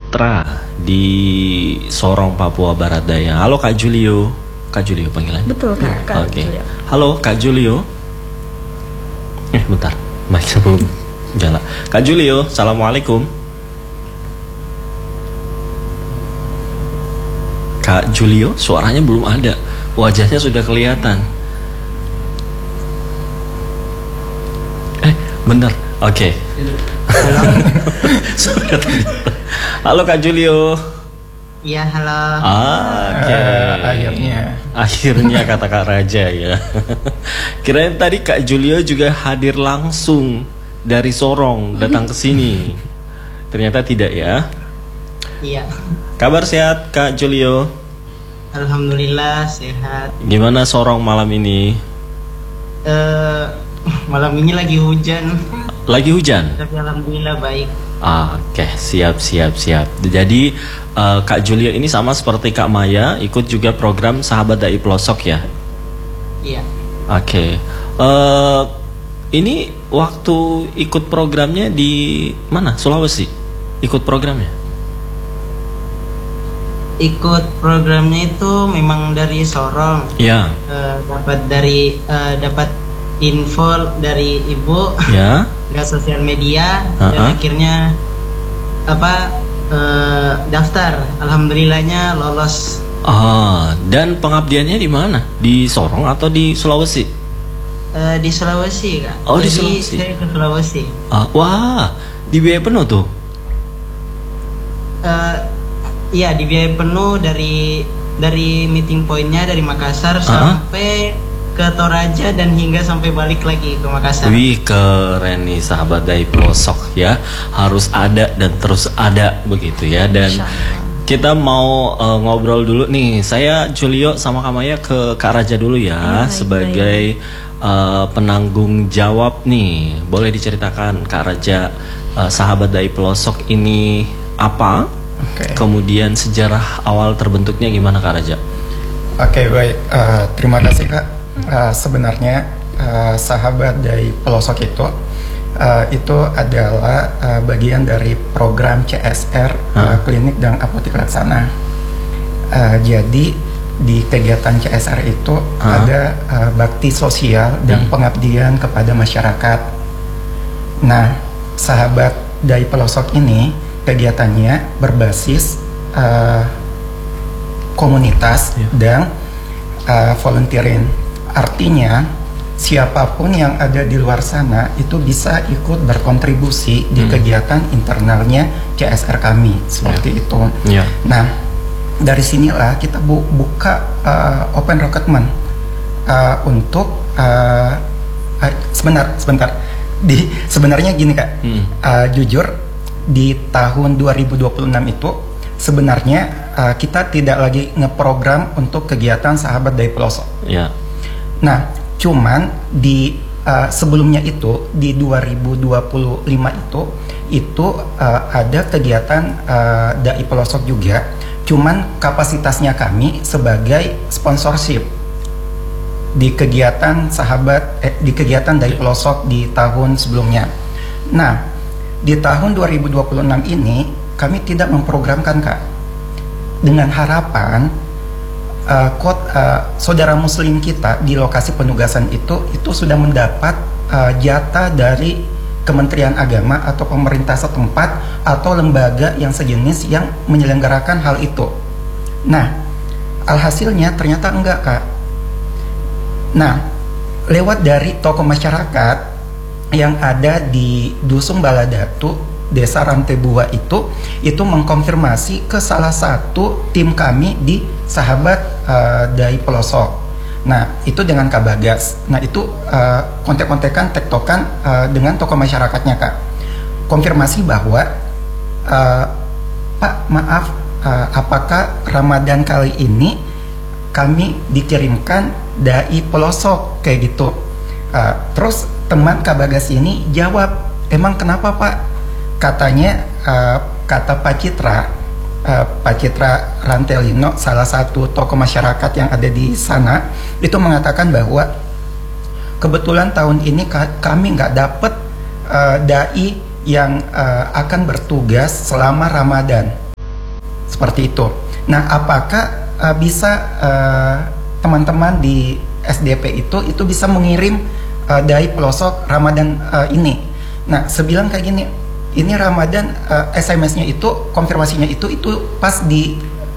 Citra di Sorong, Papua Barat Daya. Halo Kak Julio. Kak Julio panggilan. Betul Kak. Oke. Halo Kak Julio. Bentar. Mic-nya belum nyala. Kak Julio, Assalamualaikum. Kak Julio, suaranya belum ada. Wajahnya sudah kelihatan. Bener. Oke. Halo Kak Julio. Iya, halo. Oke. Akhirnya kata Kak Raja ya. Kirain tadi Kak Julio juga hadir langsung dari Sorong datang ke sini. Ternyata tidak ya. Iya. Kabar sehat Kak Julio? Alhamdulillah sehat. Gimana Sorong malam ini? Malam ini lagi hujan. Lagi hujan? Tapi alhamdulillah baik. Oke, siap. Jadi Kak Julio ini sama seperti Kak Maya, ikut juga program Sahabat Dai Pelosok ya? Iya. Oke. Ini waktu ikut programnya di mana? Sulawesi? Ikut programnya? Ikut programnya itu memang dari Sorong. Ya. Dapat info dari ibu. Ya. Ke sosial media dan akhirnya daftar. Alhamdulillahnya lolos. Dan pengabdiannya di mana? Di Sorong atau di Sulawesi? Di Sulawesi Kak. Oh, di Sulawesi. Saya ke Sulawesi. Wah, di biaya penuh tuh. Iya, di biaya penuh dari meeting pointnya dari Makassar sampai ke Toraja dan hingga sampai balik lagi ke Makassar. Wih, keren nih Sahabat Dai Pelosok ya. Harus ada dan terus ada begitu ya. Dan kita mau ngobrol dulu nih. Saya Julio sama Kamaya ke Kak Raja dulu ya, sebagai penanggung jawab nih. Boleh diceritakan Kak Raja, Sahabat Dai Pelosok ini apa? Kemudian sejarah awal terbentuknya gimana Kak Raja? Oke, baik. Terima kasih Kak. Sebenarnya Sahabat Dai Pelosok itu adalah bagian dari program CSR Klinik dan Apotik Laksana. Jadi di kegiatan CSR itu ada bakti sosial dan pengabdian kepada masyarakat. Nah, Sahabat Dai Pelosok ini kegiatannya berbasis komunitas dan volunteering. Artinya siapapun yang ada di luar sana itu bisa ikut berkontribusi di kegiatan internalnya CSR kami seperti itu. Nah, dari sinilah kita buka open recruitment untuk sebentar. Sebenarnya gini Kak, jujur di tahun 2026 itu sebenarnya kita tidak lagi ngeprogram untuk kegiatan Sahabat Dai Pelosok. Nah, cuman di sebelumnya itu di 2025 itu ada kegiatan Dai Pelosok juga. Cuman kapasitasnya kami sebagai sponsorship di kegiatan di kegiatan Dai Pelosok di tahun sebelumnya. Nah, di tahun 2026 ini kami tidak memprogramkan Kak, dengan harapan saudara muslim kita di lokasi penugasan itu sudah mendapat jatah dari Kementerian Agama atau pemerintah setempat atau lembaga yang sejenis yang menyelenggarakan hal itu. Nah, alhasilnya ternyata enggak Kak. Nah, lewat dari tokoh masyarakat yang ada di Dusun Baladatu, Desa Rantebua itu mengkonfirmasi ke salah satu tim kami di Sahabat Dai Pelosok. Nah, itu dengan Kak Bagas. Nah, itu kontek-kontekan, tektokan dengan tokoh masyarakatnya Kak. Konfirmasi bahwa Pak, maaf, apakah Ramadan kali ini kami dikirimkan Dai Pelosok kayak gitu. Terus teman Kak Bagas ini jawab, emang kenapa Pak? Katanya kata Pak Citra Rantelino, salah satu tokoh masyarakat yang ada di sana, itu mengatakan bahwa kebetulan tahun ini kami nggak dapet dai yang akan bertugas selama Ramadan. seperti itu. Nah, apakah bisa teman-teman di SDP itu bisa mengirim dari pelosok Ramadan ini? Nah, sebilang kayak gini, ini Ramadan SMS-nya itu konfirmasinya itu pas di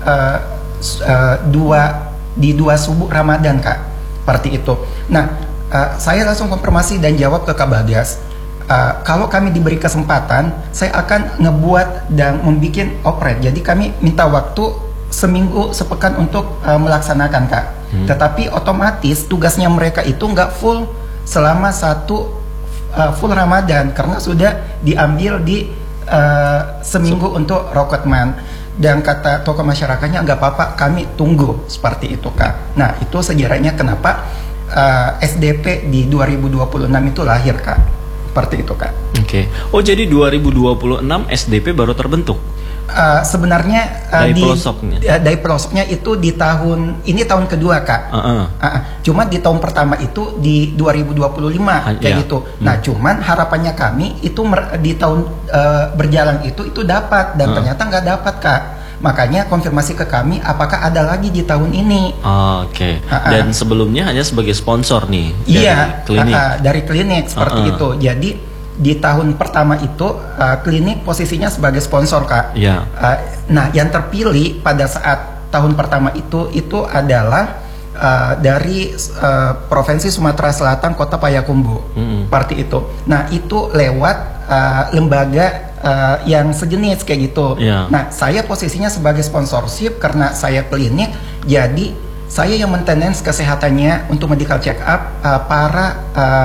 dua subuh Ramadan, Kak, seperti itu. Nah, saya langsung konfirmasi dan jawab ke Kak Bagas. Kalau kami diberi kesempatan, saya akan ngebuat dan membuat operet. Jadi kami minta waktu seminggu sepekan untuk melaksanakan, Kak. Tetapi otomatis tugasnya mereka itu nggak full selama full Ramadan karena sudah diambil di seminggu untuk Roketman. Dan kata tokoh masyarakatnya nggak apa-apa, kami tunggu, seperti itu, Kak. Nah, itu sejarahnya kenapa SDP di 2026 itu lahir, Kak. Seperti itu, Kak. Oke. Oh, jadi 2026 SDP baru terbentuk? Sebenarnya dari pelosoknya itu di tahun kedua, Kak. Cuma di tahun pertama itu di 2025 kayak gitu. Nah, cuman harapannya kami itu di tahun berjalan itu dapat dan ternyata nggak dapat, Kak. Makanya konfirmasi ke kami apakah ada lagi di tahun ini. Oke. Dan sebelumnya hanya sebagai sponsor nih dari klinik. Dari klinik seperti itu. Jadi di tahun pertama itu klinik posisinya sebagai sponsor, Kak. Yeah. Nah, yang terpilih pada saat tahun pertama itu adalah dari Provinsi Sumatera Selatan, Kota Payakumbuh, seperti itu. Nah, itu lewat lembaga yang sejenis kayak gitu. Yeah. Nah, saya posisinya sebagai sponsorship karena saya klinik, jadi saya yang maintenance kesehatannya untuk medical check up para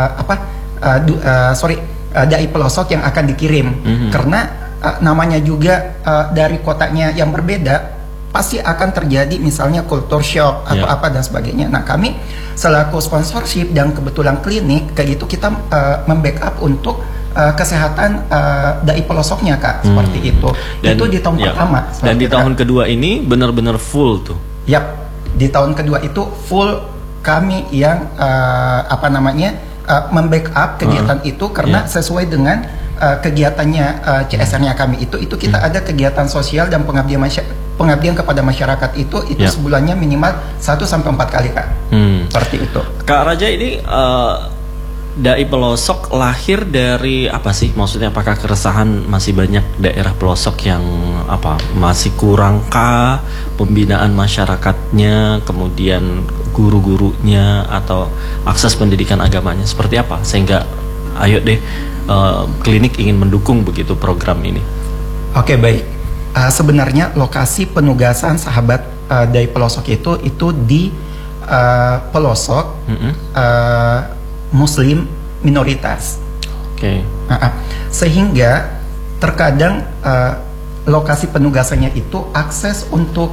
dai pelosok yang akan dikirim. Karena namanya juga dari kotanya yang berbeda, pasti akan terjadi misalnya culture shock atau apa dan sebagainya. Nah, kami selaku sponsorship dan kebetulan klinik kayak gitu, kita membackup untuk kesehatan dai pelosoknya, Kak, seperti itu. Dan itu di tahun pertama. Dan di tahun kedua ini benar-benar full tuh. Yap, di tahun kedua itu full kami yang membackup kegiatan itu karena sesuai dengan kegiatannya CSR-nya kami itu kita ada kegiatan sosial dan pengabdian kepada masyarakat itu sebulannya minimal 1-4 kali, Kak. Seperti itu. Kak Raja, ini dai pelosok lahir dari apa sih? Maksudnya apakah keresahan masih banyak daerah pelosok yang masih kurangkah pembinaan masyarakatnya, kemudian guru-gurunya atau akses pendidikan agamanya seperti apa? Sehingga ayo deh klinik ingin mendukung begitu program ini. Oke, baik. Sebenarnya lokasi penugasan sahabat dai pelosok itu di pelosok Muslim minoritas. Oke. Sehingga terkadang lokasi penugasannya itu akses untuk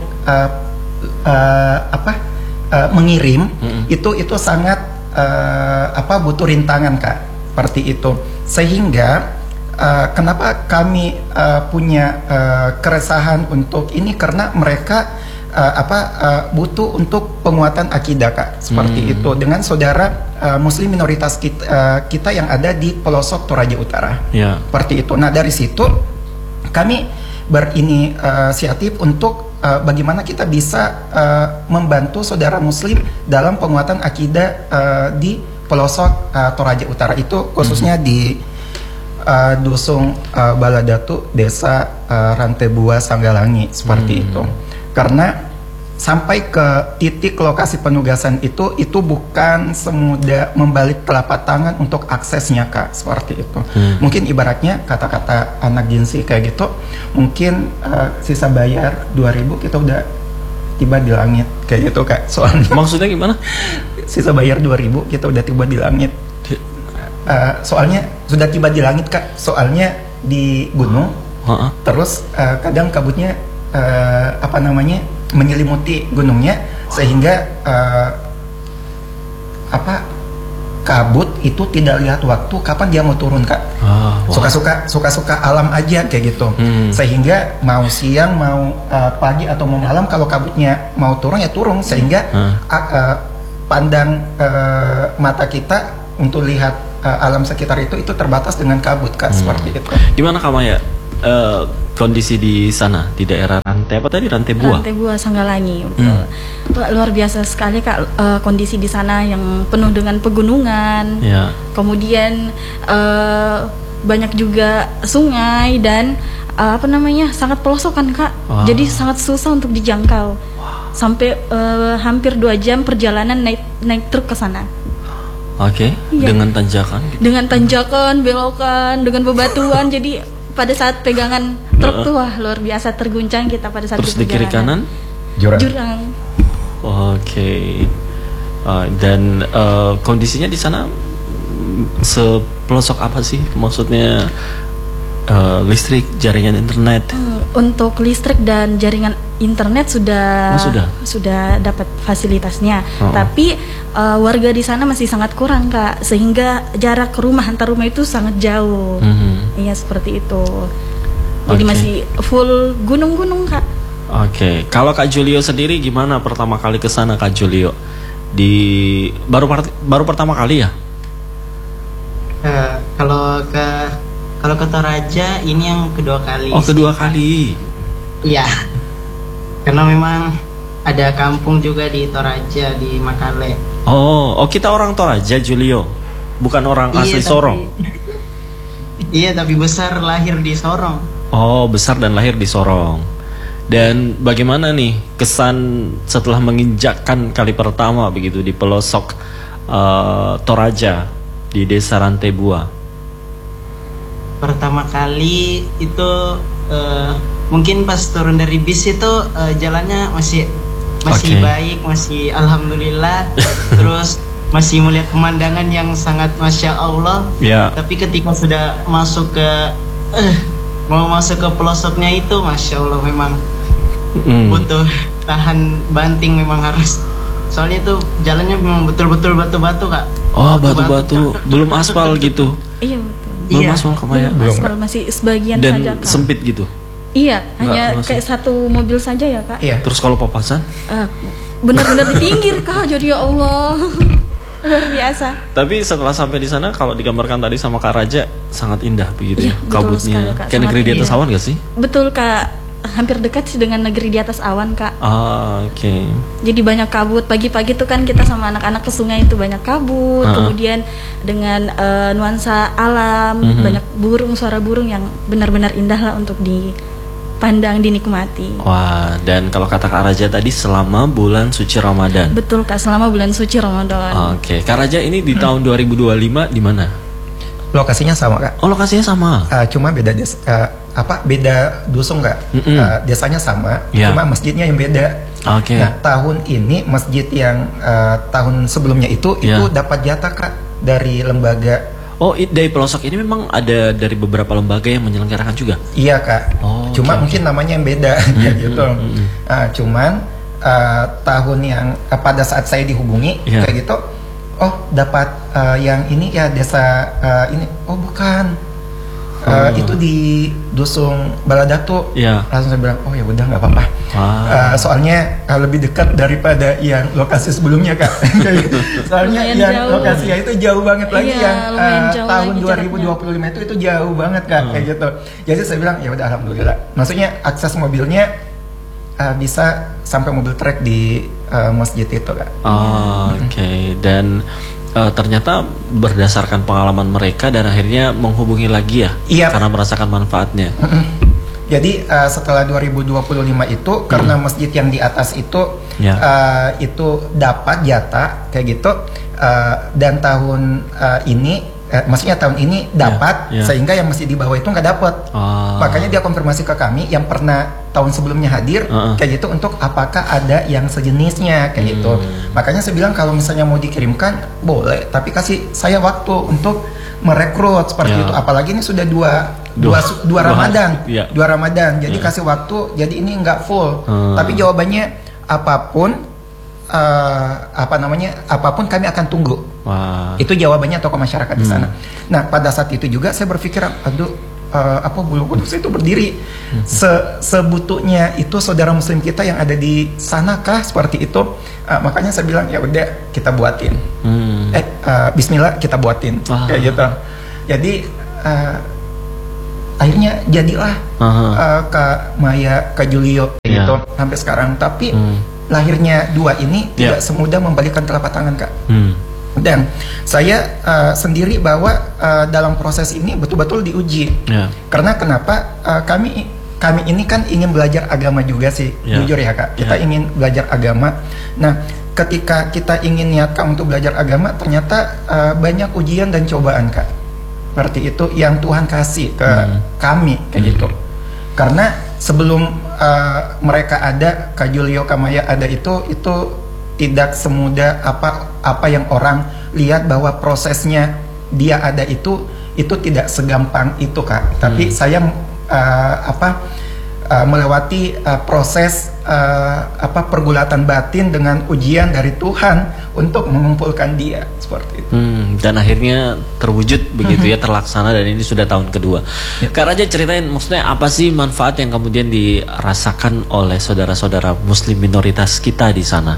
mengirim itu sangat butuh rintangan, Kak, seperti itu. Sehingga kenapa kami punya keresahan untuk ini, karena mereka butuh untuk penguatan akidah, Kak, seperti itu, dengan saudara Muslim minoritas kita yang ada di pelosok Toraja Utara, seperti itu. Nah, dari situ kami berinisiatif untuk bagaimana kita bisa membantu saudara Muslim dalam penguatan akidah di pelosok Toraja Utara itu, khususnya di Dusun Baladatu, Desa Rantebua, Sanggalangi, seperti itu. Karena sampai ke titik lokasi penugasan itu bukan semudah membalik telapak tangan untuk aksesnya, Kak, seperti itu. Mungkin ibaratnya kata-kata anak jinsi kayak gitu, mungkin sisa bayar 2.000 kita udah tiba di langit kayak gitu, Kak. Soalnya maksudnya gimana? Sisa bayar 2.000 kita udah tiba di langit. Soalnya sudah tiba di langit, Kak. Soalnya di gunung. Terus kadang kabutnya menyelimuti gunungnya, sehingga kabut itu tidak lihat waktu kapan dia mau turun, Kak. Suka-suka alam aja kayak gitu. Sehingga mau siang, mau pagi atau mau malam, kalau kabutnya mau turun ya turun, sehingga pandang mata kita untuk lihat alam sekitar itu terbatas dengan kabut, Kak, seperti itu. Gimana kamu ya? kondisi di sana di daerah Rantai apa tadi, Rantai Buah? Rantai Buah Sanggalangi. Wah, luar biasa sekali Kak, kondisi di sana yang penuh dengan pegunungan. Ya. Kemudian banyak juga sungai dan sangat pelosokan Kak. Wow. Jadi sangat susah untuk dijangkau. Sampai hampir 2 jam perjalanan naik truk ke sana. Oke. Iya. Dengan tanjakan. Dengan tanjakan, belokan, dengan bebatuan. Jadi pada saat pegangan truk tuh wah luar biasa terguncang kita pada saat Terus di kiri perjalanan. kanan Jurang. Oke. Dan kondisinya di sana sepelosok apa sih? Maksudnya listrik, jaringan internet. Untuk listrik dan jaringan internet sudah dapat fasilitasnya. Tapi warga di sana masih sangat kurang Kak, sehingga jarak rumah antar rumah itu sangat jauh. Iya seperti itu. Jadi masih full gunung-gunung Kak. Oke. Kalau Kak Julio sendiri gimana pertama kali ke sana Kak Julio? Baru pertama kali ya? Kalau ke Toraja ini yang kedua kali. Oh, kedua kali. Iya. Karena memang ada kampung juga di Toraja di Makale. Oh, kita orang Toraja Julio. Bukan orang asli Sorong. Iya, tapi besar lahir di Sorong. Oh, besar dan lahir di Sorong. Dan bagaimana nih kesan setelah menginjakkan kali pertama begitu di pelosok Toraja di Desa Rantai Buah? Pertama kali itu mungkin pas turun dari bis itu jalannya masih baik, masih alhamdulillah. Terus masih melihat pemandangan yang sangat masya Allah. Yeah. Tapi ketika sudah masuk ke pelosoknya itu masya Allah memang butuh tahan banting, memang harus. Soalnya itu jalannya memang betul-betul batu-batu Kak. Oh, batu-batu, belum aspal gitu. Iya betul. Belum aspal Kamaya. Belum aspal, masih sebagian dan saja Kak. Sempit gitu. Iya, hanya kayak satu mobil saja ya Kak. Iya. Terus kalau papasan? Benar-benar di pinggir Kak, jadi ya Allah. Luar biasa. Tapi setelah sampai di sana, kalau digambarkan tadi sama Kak Raja, sangat indah begitu ya, kabutnya. Sekali, Kak. Kayak negeri di atas awan gak sih? Betul Kak, hampir dekat sih dengan negeri di atas awan Kak. Oke. Jadi banyak kabut, pagi-pagi tuh kan kita sama anak-anak ke sungai itu banyak kabut. Kemudian dengan nuansa alam, banyak burung, suara burung yang benar-benar indah lah untuk dipandang, dinikmati. Wah, dan kalau kata Kak Raja tadi selama bulan suci Ramadan. Betul Kak, selama bulan suci Ramadan. Oke. Kak Raja ini di tahun 2025 di mana? Lokasinya sama Kak. Oh, lokasinya sama. Cuma beda beda dusun Kak. Desanya sama, Ya. cuma masjidnya yang beda. Oke. Nah, tahun ini masjid yang tahun sebelumnya itu dapat jatah Kak dari lembaga. Oh, dari pelosok ini memang ada dari beberapa lembaga yang menyelenggarakan juga. Iya Kak. Oh, cuma oke. mungkin namanya yang beda kayak gitu. Cuman tahun yang pada saat saya dihubungi kayak gitu, oh dapat yang ini ya desa ini. Oh bukan. Itu di dusun Baladatu. Langsung saya bilang, oh ya udah nggak apa-apa. Soalnya lebih dekat daripada yang lokasi sebelumnya Kak. Soalnya lumayan yang jauh. lokasinya itu jauh banget lagi, Iya, yang lumayan jauh tahun lagi 2025 itu jauh banget Kak kayak gitu. Jadi saya bilang ya udah alhamdulillah. Maksudnya akses mobilnya bisa sampai mobil trek di masjid itu Kak. Oke. Dan ternyata berdasarkan pengalaman mereka dan akhirnya menghubungi lagi ya, karena merasakan manfaatnya. Jadi setelah 2025 itu karena masjid yang di atas itu itu dapat jatah kayak gitu, dan tahun ini maksudnya tahun ini dapat, sehingga yang masih di bawah itu nggak dapat. Makanya dia konfirmasi ke kami yang pernah tahun sebelumnya hadir kayak gitu, untuk apakah ada yang sejenisnya kayak gitu. Makanya saya bilang kalau misalnya mau dikirimkan boleh, tapi kasih saya waktu untuk merekrut seperti itu. Apalagi ini sudah dua Ramadan, dua Ramadan. Jadi kasih waktu. Jadi ini nggak full. Tapi jawabannya apapun. Apapun kami akan tunggu. Itu jawabannya tokoh masyarakat di sana. Nah pada saat itu juga saya berpikir, aduh, Bulu Kudus itu berdiri sebutuhnya itu saudara muslim kita yang ada di sana kah seperti itu. Makanya saya bilang ya udah kita buatin. Bismillah kita buatin kayak gitu. Jadi akhirnya jadilah Kak Maya, Kak Julio gitu sampai sekarang. Tapi lahirnya dua ini tidak semudah membalikan telapak tangan, Kak. Dan saya sendiri bahwa dalam proses ini betul-betul diuji. Karena kenapa kami ini kan ingin belajar agama juga sih, jujur ya Kak. Kita ingin belajar agama. Nah, ketika kita ingin niatkan untuk belajar agama, ternyata banyak ujian dan cobaan, Kak. Seperti itu yang Tuhan kasih ke kami kayak gitu. Karena sebelum mereka ada, Kak Julio, Kak Maya ada itu tidak semudah apa yang orang lihat, bahwa prosesnya dia ada itu tidak segampang itu, Kak. Tapi saya melewati proses pergulatan batin dengan ujian dari Tuhan untuk mengumpulkan dia seperti itu. Dan akhirnya terwujud begitu ya, terlaksana, dan ini sudah tahun kedua. Kak Raja, ceritain maksudnya apa sih manfaat yang kemudian dirasakan oleh saudara-saudara Muslim minoritas kita di sana?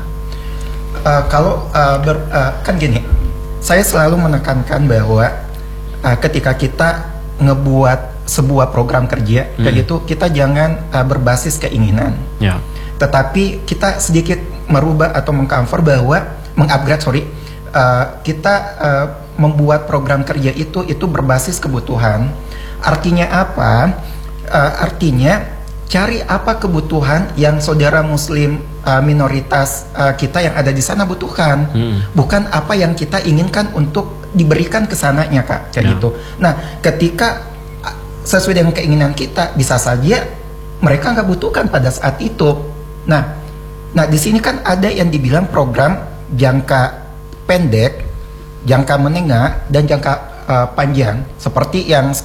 Kan gini, saya selalu menekankan bahwa ketika kita ngebuat sebuah program kerja kayak gitu, kita jangan berbasis keinginan, tetapi kita sedikit merubah atau mengupgrade kita membuat program kerja itu berbasis kebutuhan. Artinya apa? Artinya cari apa kebutuhan yang saudara Muslim minoritas kita yang ada di sana butuhkan, bukan apa yang kita inginkan untuk diberikan ke sananya, Kak, kayak gitu. Nah, ketika sesuai dengan keinginan kita, bisa saja mereka nggak butuhkan pada saat itu. Nah di sini kan ada yang dibilang program jangka pendek, jangka menengah, dan jangka panjang. Seperti yang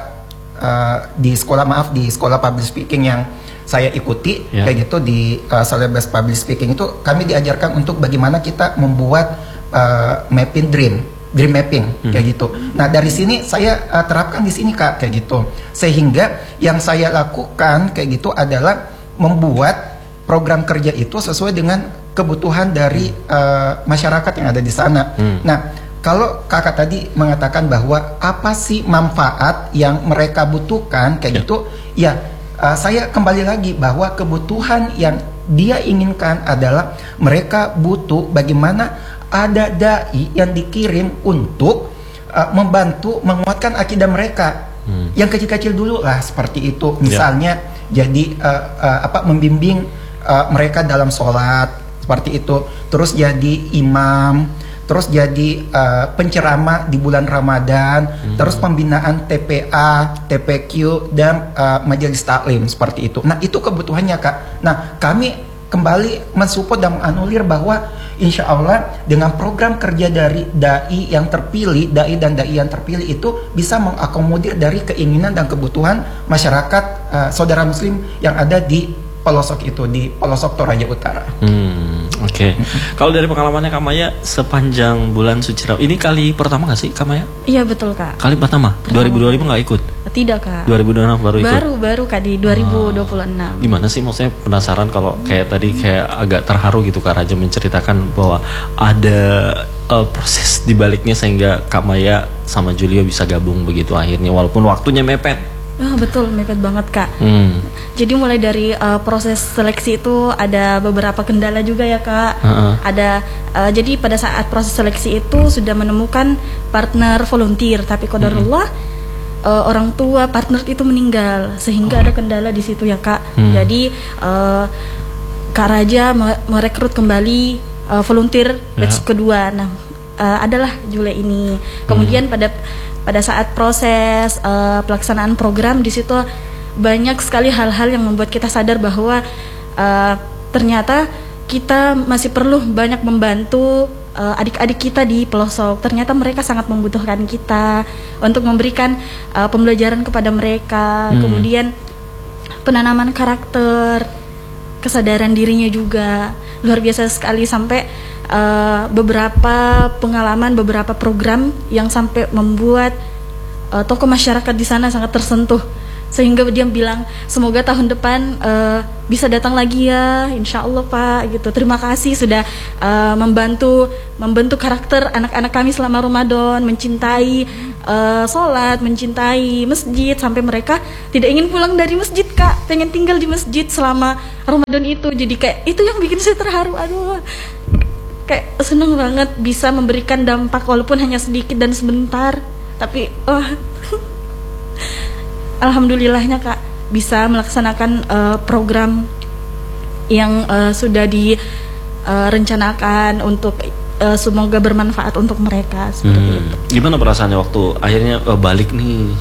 di sekolah public speaking yang saya ikuti, kayak gitu, di Celebes Public Speaking itu kami diajarkan untuk bagaimana kita membuat mapping dream mapping kayak gitu. Nah, dari sini saya terapkan di sini, Kak, kayak gitu. Sehingga yang saya lakukan kayak gitu adalah membuat program kerja itu sesuai dengan kebutuhan dari masyarakat yang ada di sana. Nah, kalau Kakak tadi mengatakan bahwa apa sih manfaat yang mereka butuhkan kayak gitu, saya kembali lagi bahwa kebutuhan yang dia inginkan adalah mereka butuh bagaimana ada dai yang dikirim untuk membantu menguatkan akidah mereka yang kecil-kecil dulu lah, seperti itu. Misalnya jadi membimbing mereka dalam sholat seperti itu, terus jadi imam, terus jadi penceramah di bulan Ramadan, terus pembinaan TPA, TPQ, dan majelis taklim seperti itu. Nah, itu kebutuhannya, Kak. Nah, kami kembali mensupport dan menganulir bahwa insya Allah dengan program kerja dari dai yang terpilih, dai yang terpilih itu bisa mengakomodir dari keinginan dan kebutuhan masyarakat saudara Muslim yang ada di pelosok itu, di pelosok Toraja Utara. Oke. Kalau dari pengalamannya Kak Maya sepanjang bulan suci Ramadan, ini kali pertama nggak sih Kak Maya? Iya, betul, Kak. Kali pertama. 2025 nggak ikut? Tidak, Kak. 2026 baru ikut? Baru Kak, di 2026. Gimana sih, maksudnya penasaran kalau kayak tadi kayak agak terharu gitu Kak Raja menceritakan bahwa ada proses di baliknya sehingga Kak Maya sama Julio bisa gabung begitu akhirnya, walaupun waktunya mepet. Betul, mepet banget, Kak. Jadi mulai dari proses seleksi itu ada beberapa kendala juga ya, Kak. Jadi pada saat proses seleksi itu sudah menemukan partner volunteer, tapi qadarullah orang tua partner itu meninggal, sehingga ada kendala di situ ya, Kak. Jadi Kak Raja merekrut kembali volunteer batch kedua. Nah, adalah Jule ini. Kemudian pada saat proses pelaksanaan program di situ banyak sekali hal-hal yang membuat kita sadar bahwa ternyata kita masih perlu banyak membantu adik-adik kita di pelosok. Ternyata mereka sangat membutuhkan kita untuk memberikan pembelajaran kepada mereka, kemudian penanaman karakter, kesadaran dirinya juga luar biasa sekali, sampai beberapa pengalaman, beberapa program yang sampai membuat tokoh masyarakat di sana sangat tersentuh sehingga dia bilang semoga tahun depan bisa datang lagi ya, insya Allah Pak gitu. Terima kasih sudah membentuk karakter anak-anak kami selama Ramadan, mencintai sholat, mencintai masjid, sampai mereka tidak ingin pulang dari masjid Kak, pengen tinggal di masjid selama Ramadan itu. Jadi kayak itu yang bikin saya terharu. Aduh, kayak seneng banget bisa memberikan dampak walaupun hanya sedikit dan sebentar, tapi alhamdulillahnya Kak bisa melaksanakan program yang sudah direncanakan untuk semoga bermanfaat untuk mereka seperti itu. Gimana perasaannya waktu akhirnya balik nih?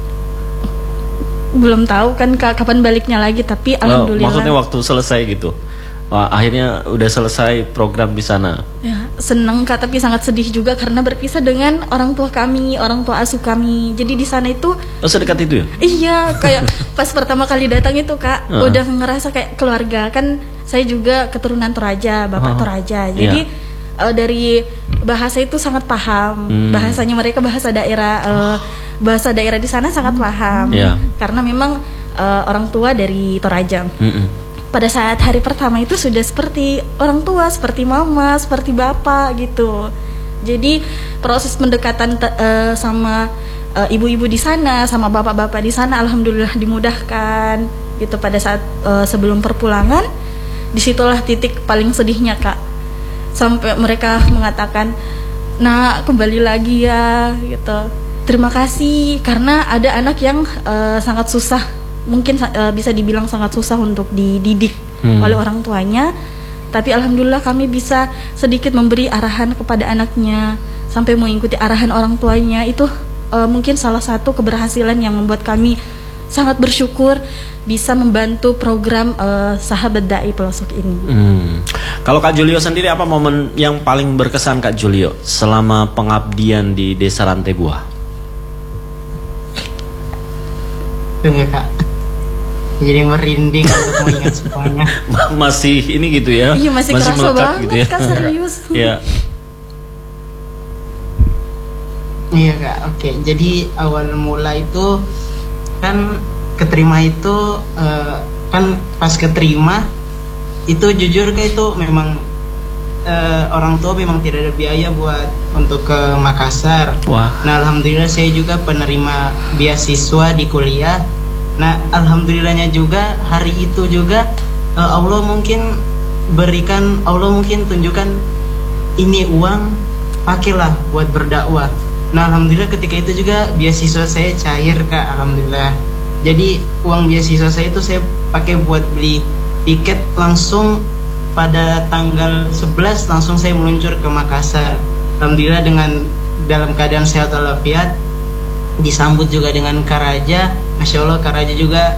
Belum tahu kan Kak kapan baliknya lagi, tapi alhamdulillah. Maksudnya waktu selesai gitu? Wah, akhirnya udah selesai program di sana. Ya, seneng Kak, tapi sangat sedih juga karena berpisah dengan orang tua kami, orang tua asuh kami. Jadi di sana itu sedekat itu ya? Iya, kayak pas pertama kali datang itu Kak, udah ngerasa kayak keluarga. Kan saya juga keturunan Toraja, bapak Toraja. Jadi dari bahasa itu sangat paham. Bahasanya mereka bahasa daerah di sana sangat paham. Karena memang orang tua dari Toraja. Pada saat hari pertama itu sudah seperti orang tua, seperti mama, seperti bapak gitu. Jadi proses pendekatan sama ibu-ibu di sana, sama bapak-bapak di sana, alhamdulillah dimudahkan gitu. Pada saat sebelum perpulangan, disitulah titik paling sedihnya Kak. Sampai mereka mengatakan, "Nak, kembali lagi ya," gitu. Terima kasih karena ada anak yang sangat susah. Mungkin bisa dibilang sangat susah untuk dididik oleh orang tuanya, tapi alhamdulillah kami bisa sedikit memberi arahan kepada anaknya sampai mengikuti arahan orang tuanya. Itu mungkin salah satu keberhasilan yang membuat kami sangat bersyukur bisa membantu program Sahabat Dai Pelosok ini. Kalau Kak Julio sendiri, apa momen yang paling berkesan Kak Julio selama pengabdian di Desa Rantai Buah? Tunggu Kak, jadi merinding untuk mengingat semuanya. Masih ini gitu ya? Iya, masih kerasa banget gitu ya? Kak, serius. Iya. Iya Kak, oke. Jadi awal mula itu kan keterima itu kan pas keterima itu jujur Kak, itu memang orang tua memang tidak ada biaya buat untuk ke Makassar. Wah. Nah alhamdulillah saya juga penerima beasiswa di kuliah. Nah alhamdulillahnya juga hari itu juga Allah mungkin tunjukkan ini uang, pakailah buat berdakwah. Nah alhamdulillah ketika itu juga beasiswa saya cair Kak, alhamdulillah. Jadi uang beasiswa saya itu saya pakai buat beli tiket, langsung pada tanggal 11 langsung saya meluncur ke Makassar. Alhamdulillah dalam keadaan sehat walafiat, disambut juga dengan Karaja. Masya Allah, Karaja juga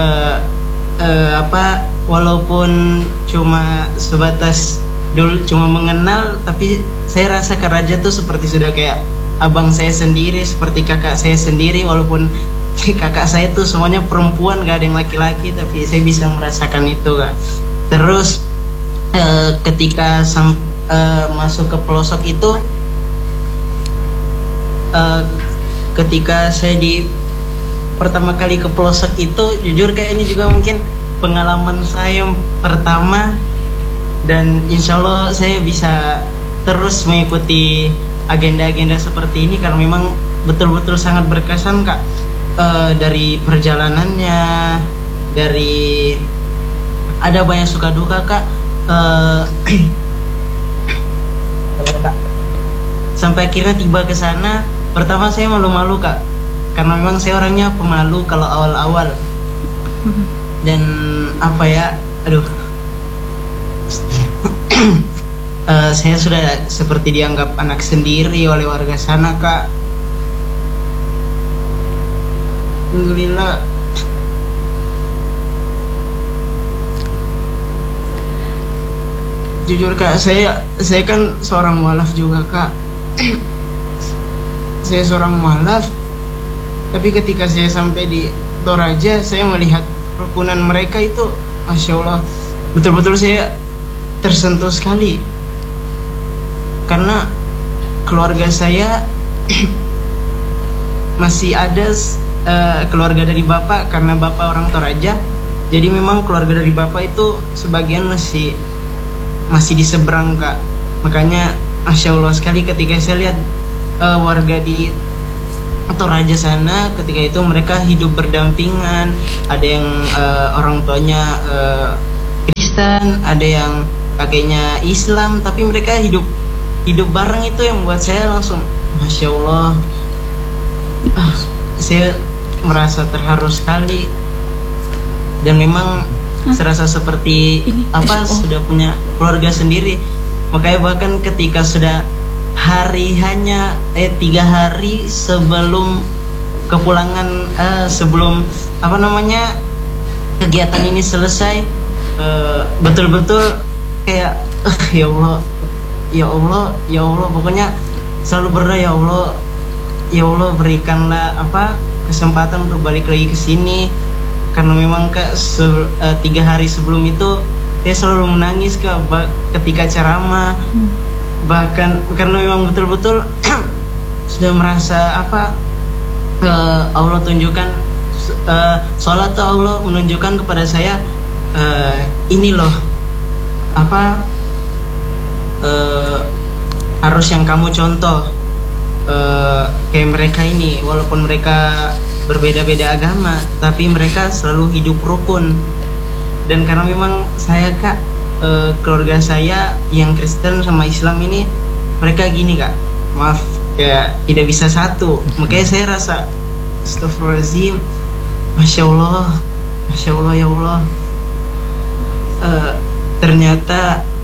walaupun cuma sebatas dulu cuma mengenal, tapi saya rasa Karaja tuh seperti sudah kayak abang saya sendiri, seperti kakak saya sendiri. Walaupun kakak saya tuh semuanya perempuan, gak ada yang laki-laki, tapi saya bisa merasakan itu Kak. Terus ketika masuk ke pelosok itu, ketika saya pertama kali ke pelosok itu, jujur kayak ini juga mungkin pengalaman saya yang pertama, dan insya Allah saya bisa terus mengikuti agenda-agenda seperti ini karena memang betul-betul sangat berkesan Kak. Dari perjalanannya, dari ada banyak suka duka Kak. Sampai akhirnya tiba ke sana, pertama saya malu-malu Kak, karena memang saya orangnya pemalu kalau awal-awal. Dan saya sudah seperti dianggap anak sendiri oleh warga sana Kak. Alhamdulillah. Jujur Kak, saya kan seorang mualaf juga Kak. Saya seorang mualaf, tapi ketika saya sampai di Toraja, saya melihat rukunan mereka itu, Masya Allah, betul-betul saya tersentuh sekali. Karena keluarga saya masih ada keluarga dari bapak, karena bapak orang Toraja. Jadi memang keluarga dari bapak itu sebagian masih di seberang Kak. Makanya Masya Allah sekali ketika saya lihat warga di Toraja sana, ketika itu mereka hidup berdampingan. Ada yang orang tuanya Kristen, ada yang kakeknya Islam, tapi mereka hidup bareng. Itu yang buat saya langsung Masya Allah, saya merasa terharu sekali. Dan memang serasa seperti sudah punya keluarga sendiri. Makanya bahkan ketika sudah hanya 3 hari sebelum kepulangan, sebelum kegiatan ini selesai, betul-betul kayak ya Allah, pokoknya selalu berdoa, ya Allah berikanlah kesempatan untuk balik lagi ke sini. Karena memang Kak 3 hari sebelum itu saya selalu menangis Kak ketika ceramah. Bahkan karena memang betul-betul sudah merasa Allah tunjukkan, sholat tuh Allah menunjukkan kepada saya, ini loh harus yang kamu contoh. Kayak mereka ini, walaupun mereka berbeda-beda agama, tapi mereka selalu hidup rukun. Dan karena memang saya Kak, keluarga saya yang Kristen sama Islam ini, mereka gini Kak, maaf ya, tidak bisa satu. Makanya saya rasa astagfirullahaladzim, Masya Allah ya Allah, ternyata